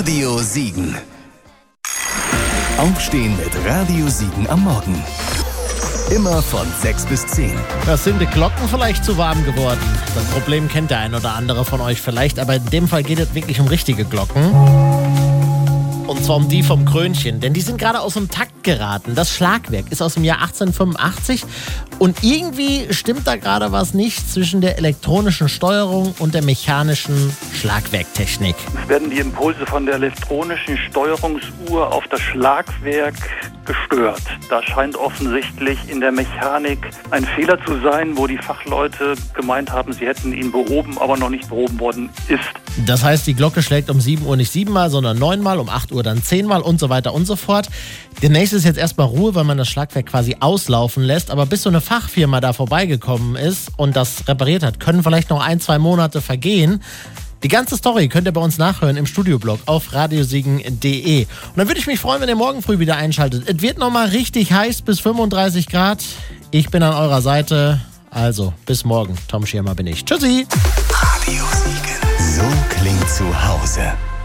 Radio Siegen. Aufstehen mit Radio Siegen am Morgen. Immer von 6 bis 10. Da sind die Glocken vielleicht zu warm geworden. Das Problem kennt der ein oder andere von euch vielleicht, aber in dem Fall geht es wirklich um richtige Glocken. Und zwar um die vom Krönchen, denn die sind gerade aus dem Takt geraten. Das Schlagwerk ist aus dem Jahr 1885 und irgendwie stimmt da gerade was nicht zwischen der elektronischen Steuerung und der mechanischen Schlagwerktechnik. Es werden die Impulse von der elektronischen Steuerungsuhr auf das Schlagwerk gestört. Da scheint offensichtlich in der Mechanik ein Fehler zu sein, wo die Fachleute gemeint haben, sie hätten ihn behoben, aber noch nicht behoben worden ist. Das heißt, die Glocke schlägt um 7 Uhr nicht 7-mal, sondern 9-mal, um 8 Uhr dann 10-mal und so weiter und so fort. Demnächst ist jetzt erstmal Ruhe, weil man das Schlagwerk quasi auslaufen lässt. Aber bis so eine Fachfirma da vorbeigekommen ist und das repariert hat, können vielleicht noch 1-2 Monate vergehen. Die ganze Story könnt ihr bei uns nachhören im Studioblog auf radiosiegen.de. Und dann würde ich mich freuen, wenn ihr morgen früh wieder einschaltet. Es wird nochmal richtig heiß bis 35 Grad. Ich bin an eurer Seite. Also, bis morgen. Tom Schirmer bin ich. Tschüssi. Radio Siegen. So klingt zu Hause.